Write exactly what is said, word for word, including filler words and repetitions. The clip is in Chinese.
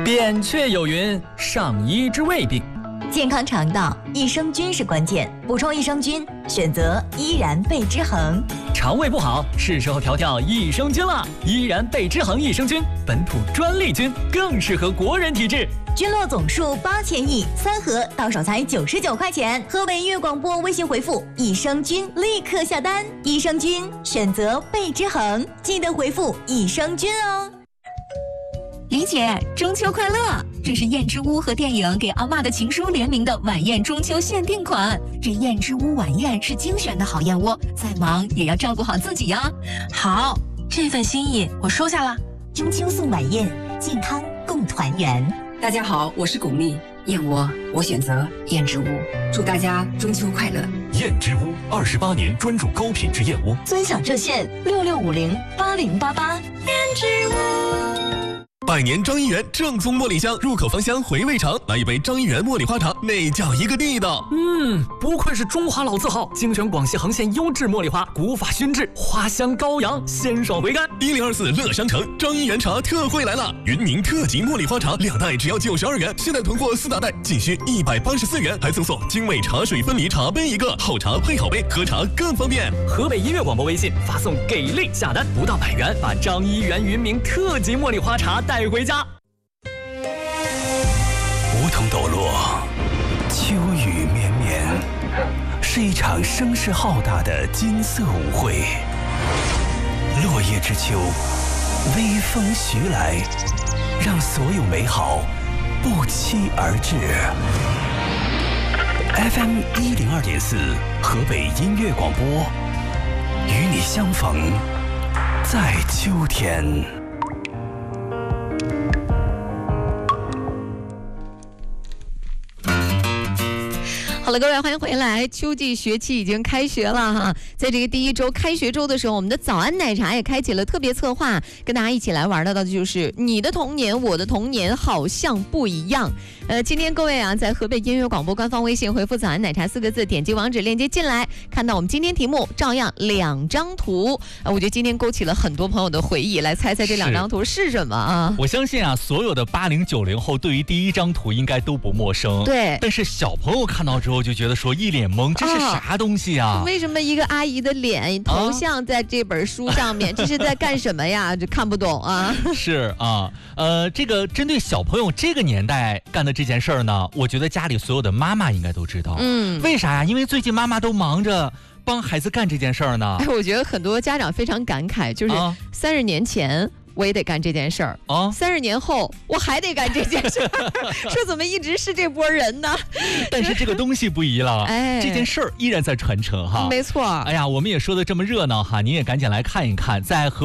扁鹊有云：上医治未病。 健康肠道，益生菌是关键，补充益生菌，选择依然贝之恒。 肠胃不好，是时候调调益生菌了。依然贝之恒益生菌，本土专利菌，更适合国人体质。 菌落总数八千亿，三盒到手才九十九块钱。河北音乐广播微信回复益生菌，立刻下单。益生菌选择贝之恒，记得回复益生菌哦。 李姐，中秋快乐！这是燕之屋和电影给阿嬷的情书联名的晚宴中秋限定款。这燕之屋晚宴是精选的好燕窝，再忙也要照顾好自己呀。 好，这份心意我收下了。 中秋送晚宴，健康共团圆。 大家好，我是巩俐，燕窝我选择燕之屋，祝大家中秋快乐。 燕之屋二十八年专注高品质燕窝， 尊享热线六六五零八零八八。 燕之屋。 百年张一元正宗茉莉香，入口芳香，回味长。来一杯张一元茉莉花茶，那叫一个地道。 嗯，不愧是中华老字号，精选广西恒县优质茉莉花，古法熏制，花香高扬，鲜爽回甘。 一零二四乐商城张一元茶特惠来了，云宁特级茉莉花茶两袋只要九十二元，现在囤货四大袋仅需一百八十四元，还赠送精美茶水分离茶杯一个，好茶配好杯，喝茶更方便。 河北音乐广播微信发送给力下单，不到百元，把张一元云茗特级茉莉花茶带回家。 梧桐抖落，秋雨绵绵，是一场声势浩大的金色舞会。落叶之秋，微风徐来，让所有美好不期而至。F M 一零二点四，河北音乐广播，与你相逢在秋天。 好了，各位，欢迎回来。秋季学期已经开学了哈，在这个第一周开学周的时候，我们的早安奶茶也开启了特别策划，跟大家一起来玩到的就是你的童年，我的童年好像不一样。呃，今天各位啊，在河北音乐广播官方微信回复早安奶茶四个字，点击网址链接进来，看到我们今天题目照样两张图啊，我觉得今天勾起了很多朋友的回忆，来猜猜这两张图是什么啊？ 我相信啊，所有的八零九零后对于第一张图应该都不陌生。 对， 但是小朋友看到之后就觉得说一脸懵，这是啥东西啊？ 为什么一个阿姨的脸头像在这本书上面？啊、这是在干什么呀？这看不懂啊。 是啊，呃，这个针对小朋友这个年代干的这件事儿呢，我觉得家里所有的妈妈应该都知道。嗯，为啥呀？因为最近妈妈都忙着帮孩子干这件事儿呢。 哎，我觉得很多家长非常感慨，就是三十年前。我也得干这件事儿啊！三十年后我还得干这件事儿，说怎么一直是这波人呢？ 但是这个东西不移了，哎，这件事儿依然在传承哈。 没错。 哎呀，我们也说的这么热闹哈，您也赶紧来看一看，在河